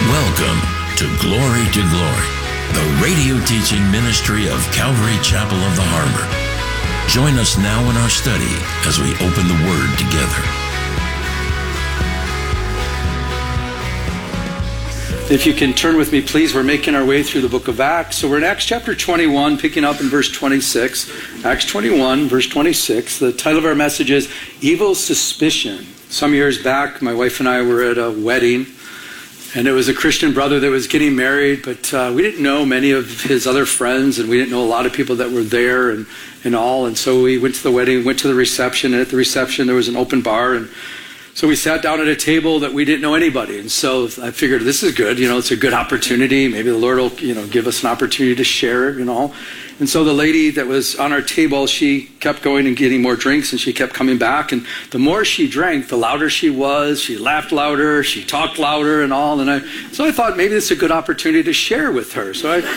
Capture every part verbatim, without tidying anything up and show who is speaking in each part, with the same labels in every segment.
Speaker 1: Welcome to Glory to Glory, the radio teaching ministry of Calvary Chapel of the Harbor. Join us now in our study as we open the Word together.
Speaker 2: If you can turn with me, please, we're making our way through the book of Acts. So we're in Acts chapter twenty-one, picking up in verse twenty-six. Acts twenty-one, verse twenty-six. The title of our message is Evil Suspicion. Some years back, my wife and I were at a wedding, and it was a Christian brother that was getting married, but uh, we didn't know many of his other friends, and we didn't know a lot of people that were there and, and all. And so we went to the wedding, went to the reception, and at the reception there was an open bar, and so we sat down at a table that we didn't know anybody. And so I figured, this is good, you know, it's a good opportunity. Maybe the Lord will, you know, give us an opportunity to share, you know. And so the lady that was on our table, she kept going and getting more drinks, and she kept coming back. And the more she drank, the louder she was. She laughed louder, she talked louder and all. And I, so I thought maybe this is a good opportunity to share with her. So I,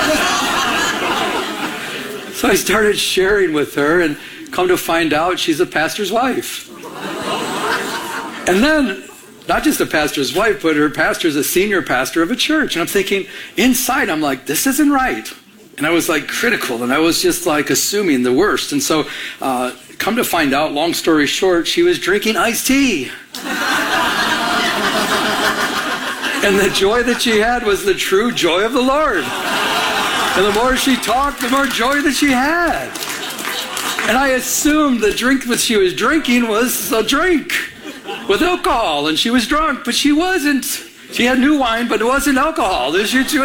Speaker 2: so I started sharing with her, and come to find out, she's a pastor's wife. And then, not just a pastor's wife, but her pastor is a senior pastor of a church. And I'm thinking, inside, I'm like, this isn't right. And I was like critical, and I was just like assuming the worst. And so, uh, come to find out, long story short, she was drinking iced tea. And the joy that she had was the true joy of the Lord. And the more she talked, the more joy that she had. And I assumed the drink that she was drinking was a drink with alcohol, and she was drunk, but she wasn't. She had new wine, but it wasn't alcohol.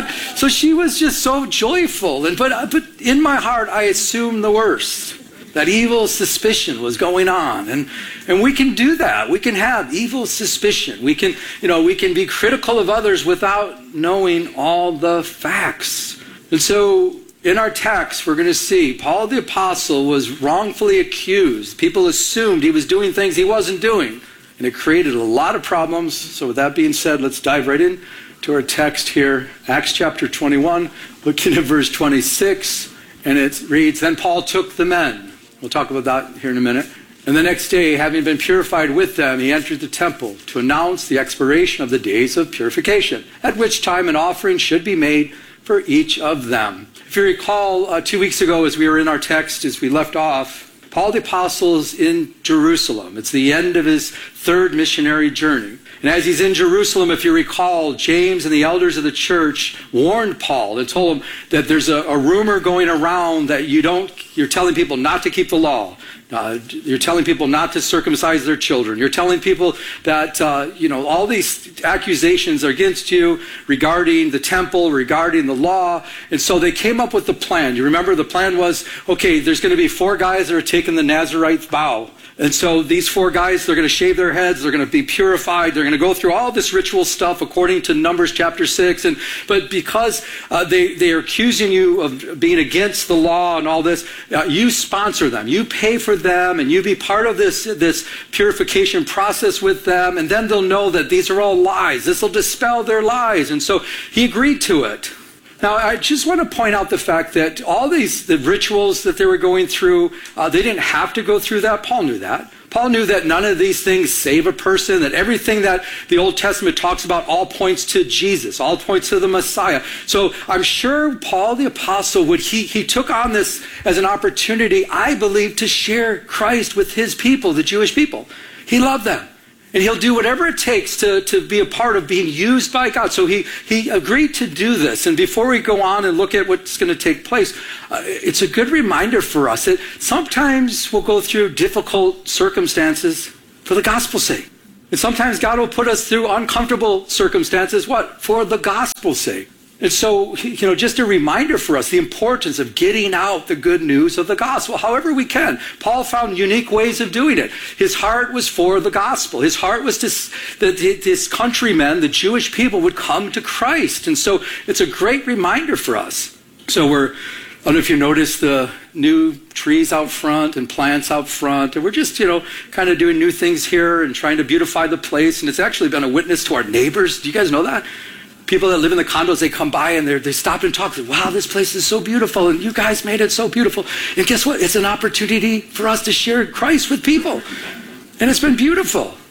Speaker 2: So she was just so joyful. And but but in my heart, I assumed the worst. That evil suspicion was going on, and and we can do that. We can have evil suspicion. We can you know we can be critical of others without knowing all the facts. And so in our text, we're going to see Paul the Apostle was wrongfully accused. People assumed he was doing things he wasn't doing. And it created a lot of problems. So with that being said, let's dive right in to our text here. Acts chapter twenty-one, looking at verse twenty-six. And it reads, Then Paul took the men. We'll talk about that here in a minute. And the next day, having been purified with them, he entered the temple to announce the expiration of the days of purification, at which time an offering should be made for each of them. If you recall, uh, two weeks ago as we were in our text, as we left off, Paul the Apostle is in Jerusalem. It's the end of his third missionary journey. And as he's in Jerusalem, if you recall, James and the elders of the church warned Paul and told him that there's a, a rumor going around that you don't, you're telling people not to keep the law. Uh, you're telling people not to circumcise their children. You're telling people that, uh, you know, all these accusations are against you regarding the temple, regarding the law. And so they came up with the plan. You remember the plan was, okay, there's going to be four guys that are taking the Nazarite vow. And so these four guys, they're going to shave their heads. They're going to be purified. They're going to go through all this ritual stuff according to Numbers chapter six. And but because uh, they, they are accusing you of being against the law and all this, uh, you sponsor them. You pay for them, and you be part of this, this purification process with them. And then they'll know that these are all lies. This will dispel their lies. And so he agreed to it. Now, I just want to point out the fact that all these the rituals that they were going through, uh, they didn't have to go through that. Paul knew that. Paul knew that none of these things save a person, that everything that the Old Testament talks about all points to Jesus, all points to the Messiah. So I'm sure Paul the Apostle, would he, he took on this as an opportunity, I believe, to share Christ with his people, the Jewish people. He loved them. And he'll do whatever it takes to, to be a part of being used by God. So he, he agreed to do this. And before we go on and look at what's going to take place, uh, it's a good reminder for us that sometimes we'll go through difficult circumstances for the gospel's sake. And sometimes God will put us through uncomfortable circumstances, what? For the gospel's sake. And so, you know, just a reminder for us, the importance of getting out the good news of the gospel, however we can. Paul found unique ways of doing it. His heart was for the gospel. His heart was to, that his countrymen, the Jewish people, would come to Christ. And so it's a great reminder for us. So we're, I don't know if you noticed the new trees out front and plants out front. And we're just, you know, kind of doing new things here and trying to beautify the place. And it's actually been a witness to our neighbors. Do you guys know that? People that live in the condos, they come by and they stop and talk. Wow, this place is so beautiful, and you guys made it so beautiful. And guess what? It's an opportunity for us to share Christ with people. And it's been beautiful.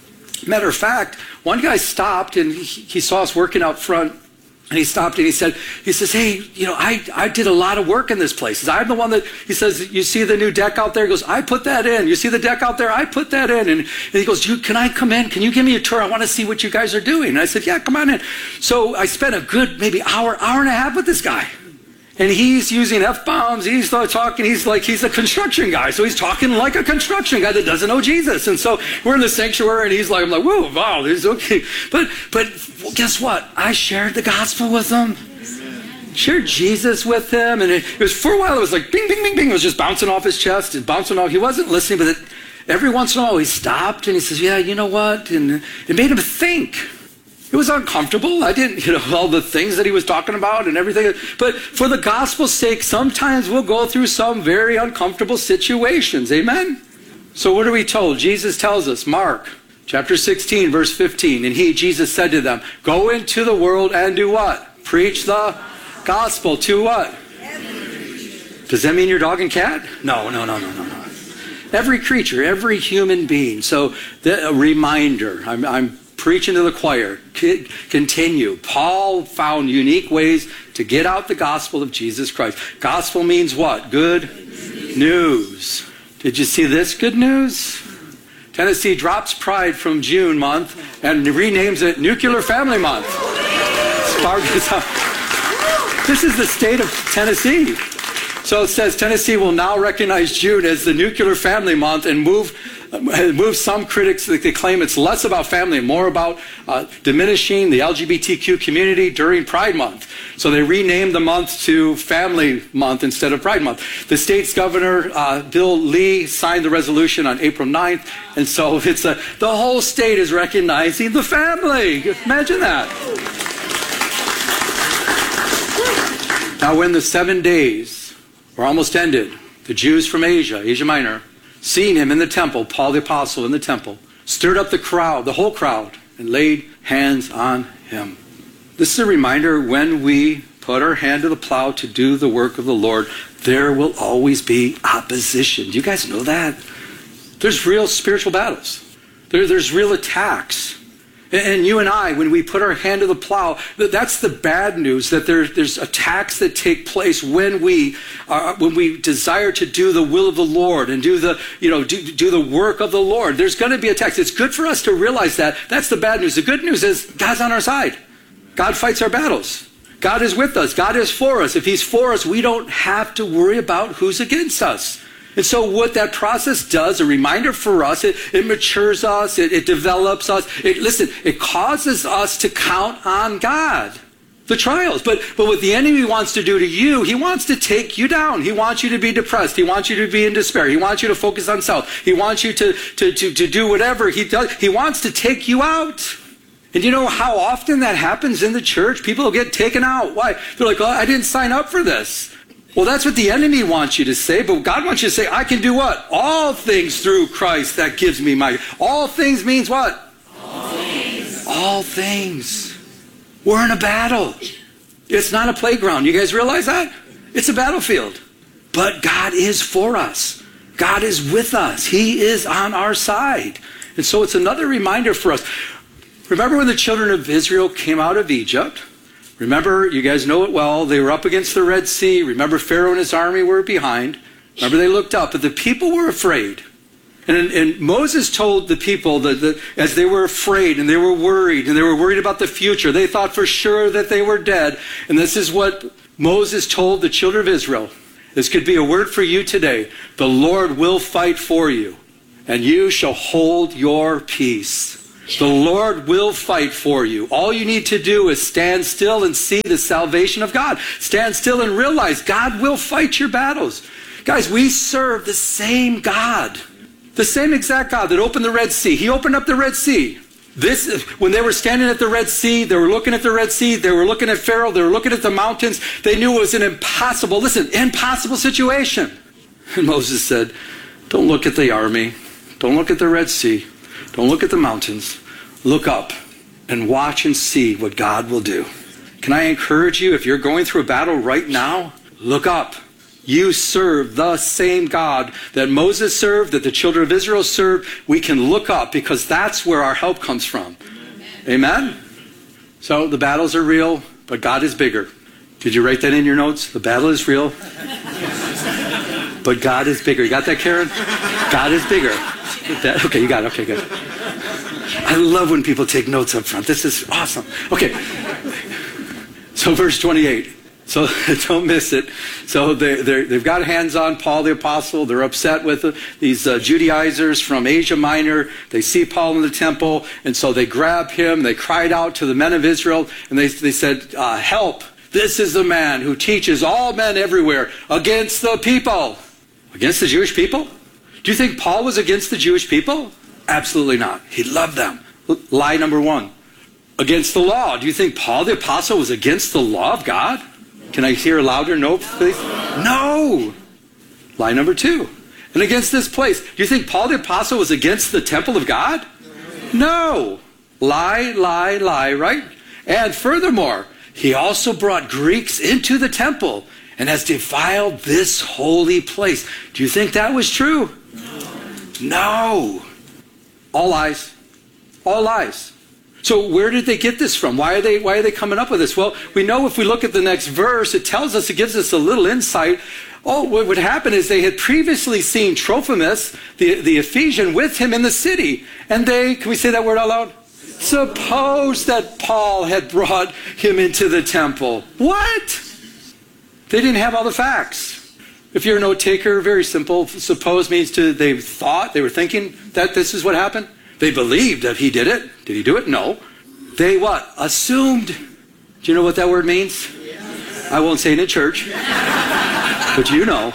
Speaker 2: Matter of fact, one guy stopped and he, he saw us working out front. And he stopped and he said, he says, hey, you know, I, I did a lot of work in this place. I'm the one that, he says, you see the new deck out there? He goes, I put that in. You see the deck out there? I put that in. And, and he goes, you, can I come in? Can you give me a tour? I want to see what you guys are doing. And I said, yeah, come on in. So I spent a good maybe hour, hour and a half with this guy. And he's using F-bombs. He's talking, he's like, he's a construction guy. So he's talking like a construction guy that doesn't know Jesus. And so we're in the sanctuary and he's like, I'm like, whoa, wow, this is okay. But, but guess what? I shared the gospel with him. Amen. Shared Jesus with him. And it, it was, for a while, it was like, bing, bing, bing, bing. It was just bouncing off his chest and bouncing off. He wasn't listening, but it, every once in a while he stopped and he says, yeah, you know what? And it made him think. It was uncomfortable. I didn't, you know, all the things that he was talking about and everything. But for the gospel's sake, sometimes we'll go through some very uncomfortable situations. Amen? So what are we told? Jesus tells us, Mark chapter sixteen, verse fifteen. And he, Jesus, said to them, go into the world and do what? Preach the gospel to what? Does that mean your dog and cat? No, no, no, no, no, no. Every creature, every human being. So the, a reminder, I'm, I'm preaching to the choir. Continue. Paul found unique ways to get out the gospel of Jesus Christ. Gospel means what? Good news. Did you see this good news? Tennessee drops Pride from June month and renames it Nuclear Family Month. This is the state of Tennessee. So it says Tennessee will now recognize June as the Nuclear Family Month and move Move some critics that they claim it's less about family and more about uh, diminishing the L G B T Q community during Pride Month. So they renamed the month to Family Month instead of Pride Month. The state's governor, uh, Bill Lee, signed the resolution on April ninth. And so it's a, the whole state is recognizing the family. Imagine that. Now when the seven days were almost ended, the Jews from Asia, Asia Minor, seeing him in the temple, Paul the apostle in the temple, stirred up the crowd, the whole crowd, and laid hands on him. This is a reminder when we put our hand to the plow to do the work of the Lord, there will always be opposition. Do you guys know that? There's real spiritual battles. There, there's real attacks. And you and I, when we put our hand to the plow, that's the bad news, that there, there's attacks that take place when we uh, when we desire to do the will of the Lord and do the, you know, do, do the work of the Lord. There's going to be attacks. It's good for us to realize that. That's the bad news. The good news is God's on our side. God fights our battles. God is with us. God is for us. If he's for us, we don't have to worry about who's against us. And so what that process does, a reminder for us, it, it matures us, it, it develops us. It, listen, it causes us to count on God, the trials. But, but what the enemy wants to do to you, he wants to take you down. He wants you to be depressed. He wants you to be in despair. He wants you to focus on self. He wants you to, to, to, to do whatever he does. He wants to take you out. And you know how often that happens in the church? People get taken out. Why? They're like, oh, I didn't sign up for this. Well, that's what the enemy wants you to say, but God wants you to say, I can do what? All things through Christ that gives me my... All things means what? All things. All things. We're in a battle. It's not a playground. You guys realize that? It's a battlefield. But God is for us. God is with us. He is on our side. And so it's another reminder for us. Remember when the children of Israel came out of Egypt? Remember, you guys know it well, they were up against the Red Sea. Remember, Pharaoh and his army were behind. Remember, they looked up, but the people were afraid. And, and Moses told the people that, that as they were afraid and they were worried and they were worried about the future, they thought for sure that they were dead. And this is what Moses told the children of Israel. This could be a word for you today. The Lord will fight for you, and you shall hold your peace. The Lord will fight for you. All you need to do is stand still and see the salvation of God. Stand still and realize God will fight your battles. Guys, we serve the same God. The same exact God that opened the Red Sea. He opened up the Red Sea. This, when they were standing at the Red Sea, they were looking at the Red Sea, they were looking at Pharaoh, they were looking at the mountains. They knew it was an impossible, listen, impossible situation. And Moses said, don't look at the army. Don't look at the Red Sea. Don't look at the mountains. Look up and watch and see what God will do. Can I encourage you, if you're going through a battle right now, look up. you serve the same God that Moses served, that the children of Israel served, we can look up because that's where our help comes from. Amen? Amen? So the battles are real, but God is bigger. Did you write that in your notes? The battle is real, but God is bigger. You got that, Karen? God is bigger. That, okay, you got it. Okay, good. I love when people take notes up front. This is awesome. Okay. So verse twenty-eight. So don't miss it. So they, they've got hands on Paul the Apostle. They're upset with the, these uh, Judaizers from Asia Minor. They see Paul in the temple, and so they grab him. They cried out to the men of Israel, and they, they said, uh, help. This is the man who teaches all men everywhere against the people. Against the Jewish people? Do you think Paul was against the Jewish people? Absolutely not. He loved them. L- lie number one. Against the law. Do you think Paul the Apostle was against the law of God? Can I hear a louder no, please? No. Lie number two. And against this place. Do you think Paul the Apostle was against the temple of God? No. Lie, lie, lie, right? And furthermore, he also brought Greeks into the temple and has defiled this holy place. Do you think that was true? No. All lies. All lies. So where did they get this from? Why are they, why are they coming up with this? Well, we know if we look at the next verse, it tells us, it gives us a little insight. Oh, what would happen is they had previously seen Trophimus, the, the Ephesian, with him in the city. And they, can we say that word out loud? Suppose that Paul had brought him into the temple. What? They didn't have all the facts. If you're a note taker, very simple. Suppose means to, they thought, they were thinking that this is what happened. They believed that he did it. Did he do it? No. They what? Assumed. Do you know what that word means? Yes. I won't say it in church, but you know.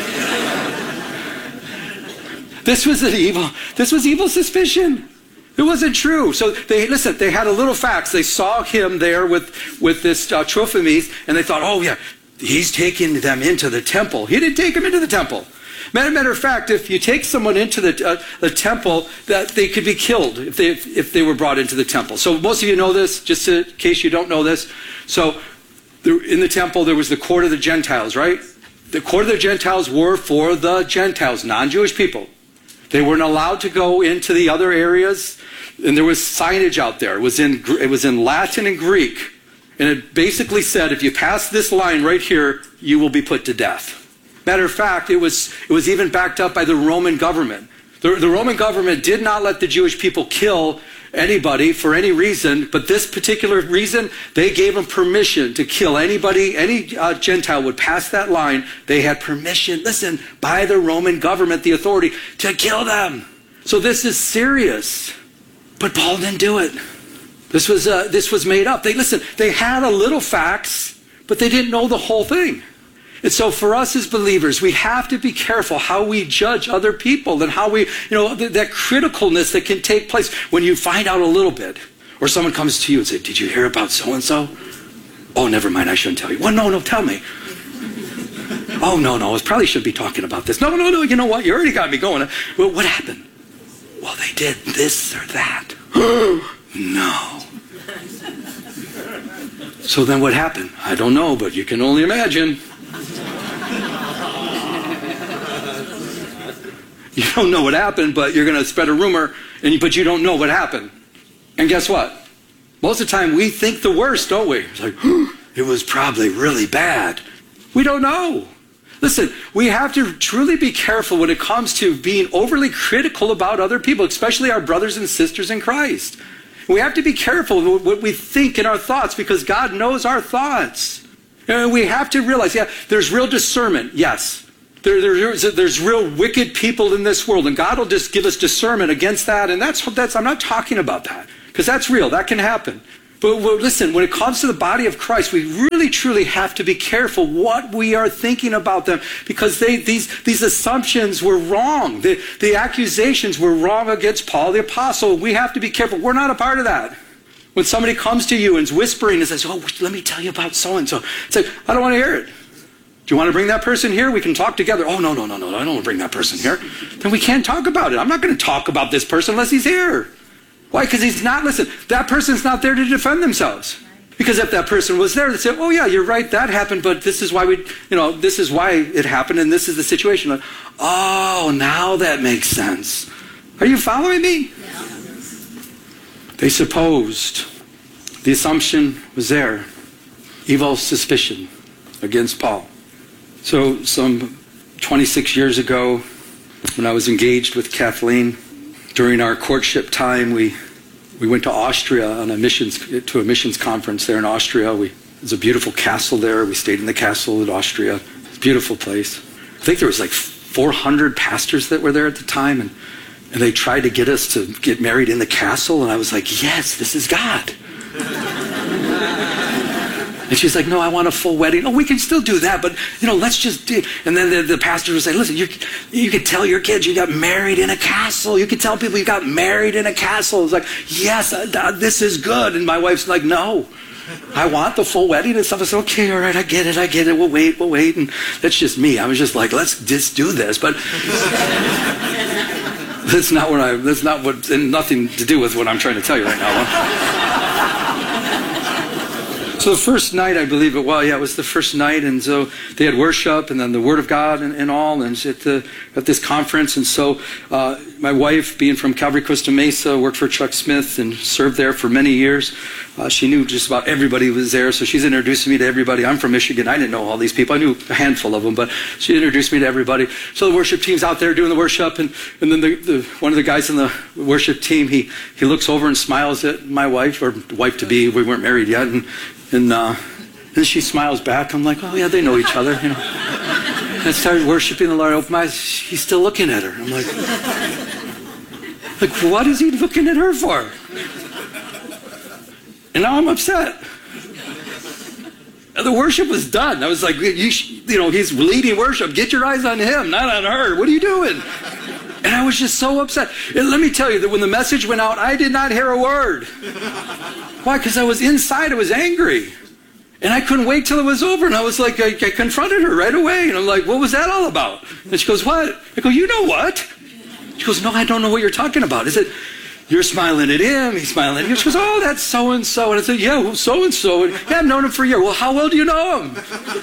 Speaker 2: This was an evil, this was evil suspicion. It wasn't true. So they, listen, they had a little facts. They saw him there with, with this uh, Trophimus, and they thought, oh yeah, he's taking them into the temple. He didn't take them into the temple. Matter, matter of fact, if you take someone into the, uh, the temple, that they could be killed if they, if, if they were brought into the temple. So most of you know this, just in case you don't know this. So there, in the temple, there was the court of the Gentiles, right? The court of the Gentiles were for the Gentiles, non-Jewish people. They weren't allowed to go into the other areas, and there was signage out there. It was in, it was in Latin and Greek, and it basically said, if you pass this line right here, you will be put to death. Matter of fact, it was, it was even backed up by the Roman government. The, the Roman government did not let the Jewish people kill anybody for any reason, but this particular reason, they gave them permission to kill anybody, any uh, Gentile would pass that line. They had permission, listen, by the Roman government, the authority, to kill them. So this is serious. But Paul didn't do it. This was, uh, this was made up. They, listen, they had a little facts, but they didn't know the whole thing. And so for us as believers, we have to be careful how we judge other people and how we, you know, th- that criticalness that can take place when you find out a little bit. Or someone comes to you and says, did you hear about so-and-so? Oh, never mind, I shouldn't tell you. Well, no, no, tell me. Oh, no, no, I probably should be talking about this. No, no, no, you know what? You already got me going. Well, what happened? Well, they did this or that. No. So then what happened? I don't know, but you can only imagine. You don't know what happened, but you're going to spread a rumor, and but you don't know what happened. And guess what? Most of the time, we think the worst, don't we? It's like, it was probably really bad. We don't know. Listen, we have to truly be careful when it comes to being overly critical about other people, especially our brothers and sisters in Christ. We have to be careful what we think in our thoughts because God knows our thoughts. And we have to realize, yeah, there's real discernment, yes. There, there, there's real wicked people in this world, and God will just give us discernment against that. And that's, that's I'm not talking about that, because that's real. That can happen. But well, listen, when it comes to the body of Christ, we really, truly have to be careful what we are thinking about them, because they, these, these assumptions were wrong. The, the accusations were wrong against Paul the Apostle. We have to be careful. We're not a part of that. When somebody comes to you and is whispering and says, oh, let me tell you about so-and-so. It's like, I don't want to hear it. Do you want to bring that person here? We can talk together. Oh, no, no, no, no, I don't want to bring that person here. Then we can't talk about it. I'm not going to talk about this person unless he's here. Why? Because he's not, listen, that person's not there to defend themselves. Because if that person was there, they'd say, oh yeah, you're right, that happened, but this is why we, you know, this is why it happened, and this is the situation. Like, oh, now that makes sense. Are you following me? Yeah. They supposed, the assumption was there, evil suspicion against Paul. So some twenty-six years ago, when I was engaged with Kathleen, during our courtship time, we we went to Austria on a missions to a missions conference there in Austria. We, there's a beautiful castle there. We stayed in the castle in Austria. It's a beautiful place. I think there was like four hundred pastors that were there at the time, and, and they tried to get us to get married in the castle, and I was like, yes, this is God. And she's like, no, I want a full wedding. Oh, we can still do that, but, you know, let's just do. And then the, the pastor would say, listen, you, you could tell your kids you got married in a castle. You could tell people you got married in a castle. It's like, yes, uh, this is good. And my wife's like, no, I want the full wedding and stuff. I said, okay, all right, I get it, I get it. We'll wait, we'll wait. And that's just me. I was just like, let's just do this. But that's not what I, that's not what, and nothing to do with what I'm trying to tell you right now. Huh? So the first night, I believe it, well, yeah, it was the first night, and so they had worship, and then the Word of God and, and all, and at, the, at this conference, and so uh, my wife, being from Calvary Costa Mesa, worked for Chuck Smith and served there for many years. Uh, she knew just about everybody who was there, so she's introducing me to everybody. I'm from Michigan. I didn't know all these people. I knew a handful of them, but she introduced me to everybody. So the worship team's out there doing the worship, and, and then the, the, one of the guys in the worship team, he, he looks over and smiles at my wife, or wife-to-be. We weren't married yet, and And uh, then she smiles back. I'm like, oh, yeah, they know each other. You know. And I started worshiping the Lord. I opened my eyes. He's still looking at her. I'm like, like, what is he looking at her for? And now I'm upset. And the worship was done. I was like, you, you know, he's leading worship. Get your eyes on him, not on her. What are you doing? And I was just so upset. And let me tell you that when the message went out, I did not hear a word. Why? Because I was inside, I was angry. And I couldn't wait till it was over. And I was like, I, I confronted her right away. And I'm like, what was that all about? And she goes, what? I go, you know what? She goes, no, I don't know what you're talking about. I said, you're smiling at him, he's smiling at you. She goes, oh, that's so-and-so. And I said, yeah, well, so-and-so. And yeah, I've known him for a year. Well, how well do you know him?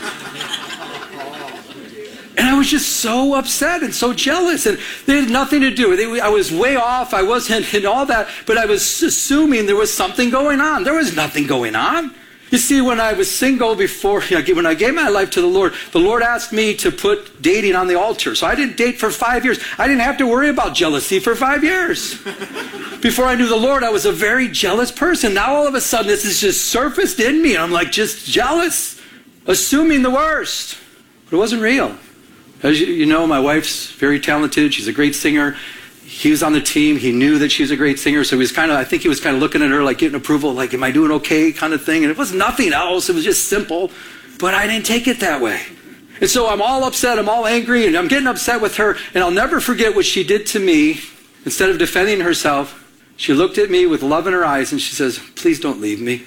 Speaker 2: And I was just so upset and so jealous, and they had nothing to do with it. I was way off. I wasn't in all that, but I was assuming there was something going on. There was nothing going on. You see, when I was single before, when I gave my life to the Lord, the Lord asked me to put dating on the altar. So I didn't date for five years. I didn't have to worry about jealousy for five years. Before I knew the Lord, I was a very jealous person. Now all of a sudden, this is just surfaced in me. I'm like just jealous, assuming the worst. But it wasn't real. As you know, my wife's very talented. She's a great singer. He was on the team. He knew that she was a great singer. So he was kind of, I think he was kind of looking at her like getting approval, like, am I doing okay kind of thing. And it was nothing else. It was just simple. But I didn't take it that way. And so I'm all upset. I'm all angry. And I'm getting upset with her. And I'll never forget what she did to me. Instead of defending herself, she looked at me with love in her eyes and she says, please don't leave me.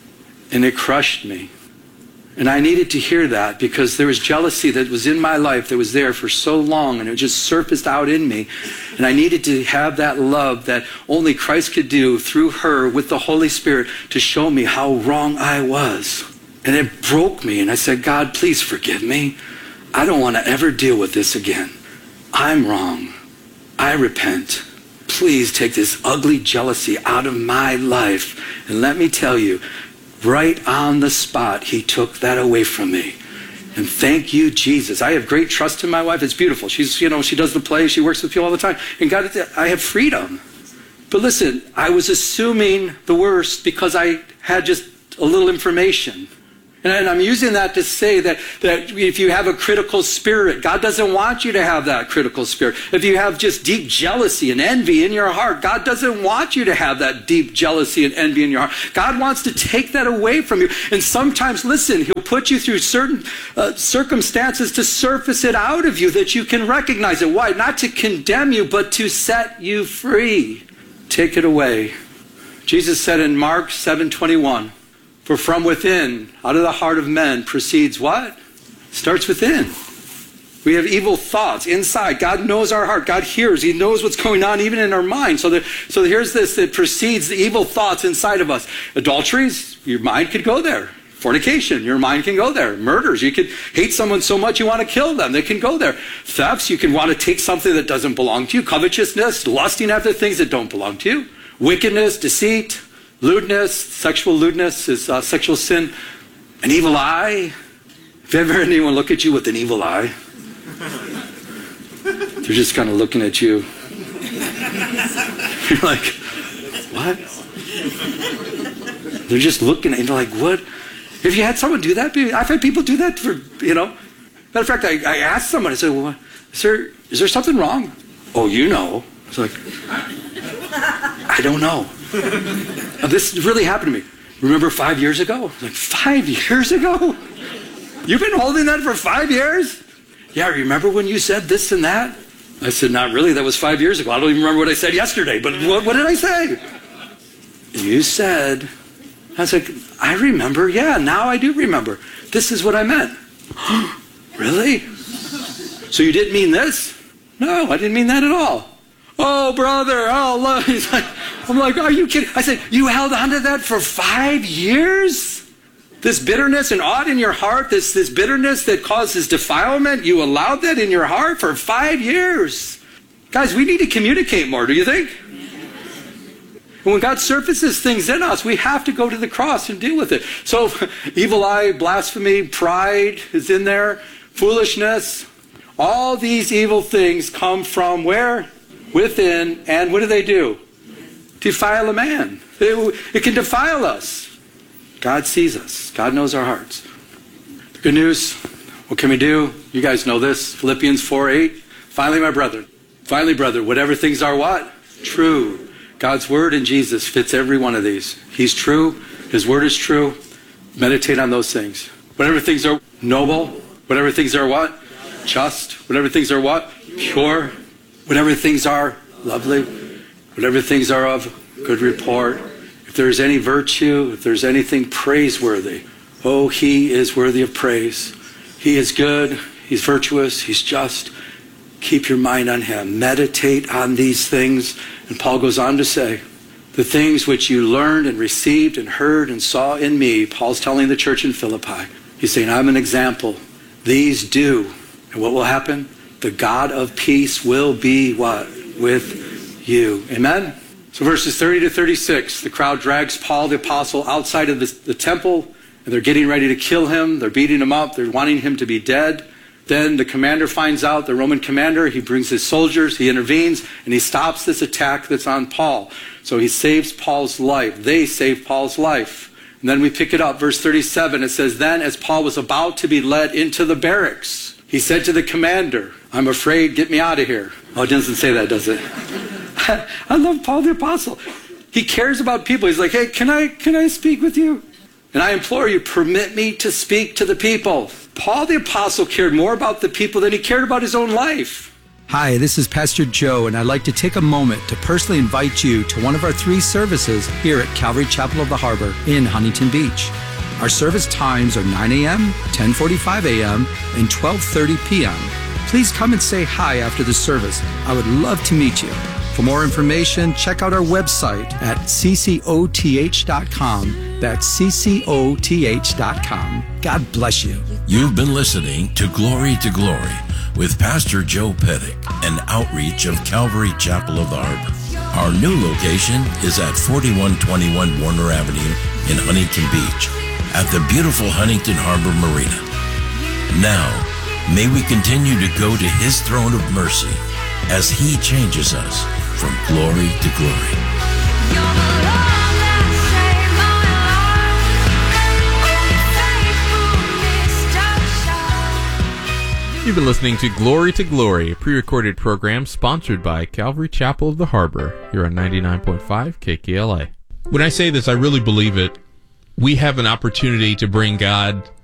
Speaker 2: And it crushed me. And I needed to hear that because there was jealousy that was in my life that was there for so long, and it just surfaced out in me. And I needed to have that love that only Christ could do through her with the Holy Spirit to show me how wrong I was. And it broke me, and I said, God, please forgive me. I don't want to ever deal with this again. I'm wrong. I repent. Please take this ugly jealousy out of my life. And let me tell you, right on the spot, he took that away from me. And thank you, Jesus. I have great trust in my wife. It's beautiful. She's, you know, she does the play. She works with people all the time. And God, I have freedom. But listen, I was assuming the worst because I had just a little information. And I'm using that to say that, that if you have a critical spirit, God doesn't want you to have that critical spirit. If you have just deep jealousy and envy in your heart, God doesn't want you to have that deep jealousy and envy in your heart. God wants to take that away from you. And sometimes, listen, he'll put you through certain uh, circumstances to surface it out of you that you can recognize it. Why? Not to condemn you, but to set you free. Take it away. Jesus said in Mark seven twenty-one, for from within, out of the heart of men, proceeds what? Starts within. We have evil thoughts inside. God knows our heart. God hears. He knows what's going on even in our mind. So, the, so here's this that precedes the evil thoughts inside of us. Adulteries, your mind could go there. Fornication, your mind can go there. Murders, you could hate someone so much you want to kill them. They can go there. Thefts, you can want to take something that doesn't belong to you. Covetousness, lusting after things that don't belong to you. Wickedness, deceit, lewdness. Sexual lewdness is uh, sexual sin. An evil eye. Have you ever had anyone look at you with an evil eye? They're just kind of looking at you. You're like, what? They're just looking at you like, what? If you had someone do that, I've had people do that for, you know. Matter of fact, I, I asked someone, I said, well, is there, is there something wrong? Oh, you know. It's like, I don't know. Now, this really happened to me. Remember five years ago? Like, five years ago? You've been holding that for five years? Yeah, remember when you said this and that? I said, not really. That was five years ago. I don't even remember what I said yesterday. But what, what did I say? You said... I was like, I remember. Yeah, now I do remember. This is what I meant. Really? So you didn't mean this? No, I didn't mean that at all. Oh, brother. Oh, look. He's like, I'm like, are you kidding? I said, you held on to that for five years? This bitterness and ought in your heart, this, this bitterness that causes defilement, you allowed that in your heart for five years. Guys, we need to communicate more, do you think? When God surfaces things in us, we have to go to the cross and deal with it. So evil eye, blasphemy, pride is in there, foolishness. All these evil things come from where? Within. And what do they do? Defile a man. It, it can defile us. God sees us. God knows our hearts. The good news, what can we do? You guys know this. Philippians four eight. Finally, my brethren. Finally, brother, whatever things are what? True. God's word in Jesus fits every one of these. He's true. His word is true. Meditate on those things. Whatever things are noble, whatever things are what? Just. Whatever things are what? Pure. Whatever things are lovely. Whatever things are of good report. If there's any virtue, if there's anything praiseworthy, oh, he is worthy of praise. He is good. He's virtuous. He's just. Keep your mind on him. Meditate on these things. And Paul goes on to say, the things which you learned and received and heard and saw in me, Paul's telling the church in Philippi. He's saying, I'm an example. These do. And what will happen? The God of peace will be what? With you. Amen? So verses thirty to thirty-six, the crowd drags Paul the apostle outside of the, the temple, and they're getting ready to kill him. They're beating him up. They're wanting him to be dead. Then the commander finds out, the Roman commander, he brings his soldiers, he intervenes, and he stops this attack that's on Paul. So he saves Paul's life. They save Paul's life. And then we pick it up, verse thirty-seven. It says, then as Paul was about to be led into the barracks, he said to the commander, I'm afraid, get me out of here. Oh, it doesn't say that, does it? I love Paul the apostle. He cares about people. He's like, hey, can I, can I speak with you? And I implore you, permit me to speak to the people. Paul the apostle cared more about the people than he cared about his own life.
Speaker 3: Hi, this is Pastor Joe, and I'd like to take a moment to personally invite you to one of our three services here at Calvary Chapel of the Harbor in Huntington Beach. Our service times are nine a.m., ten forty-five a.m., and twelve thirty p.m. Please come and say hi after the service. I would love to meet you. For more information, check out our website at c c o t h dot com. That's c c o t h dot com. God bless you.
Speaker 1: You've been listening to Glory to Glory with Pastor Joe Pettick, an outreach of Calvary Chapel of the Harbor. Our new location is at forty-one twenty-one Warner Avenue in Huntington Beach at the beautiful Huntington Harbor Marina. Now, may we continue to go to his throne of mercy as he changes us from glory to glory.
Speaker 4: You've been listening to Glory to Glory, a pre-recorded program sponsored by Calvary Chapel of the Harbor, here on ninety-nine point five K K L A.
Speaker 5: When I say this, I really believe it. We have an opportunity to bring God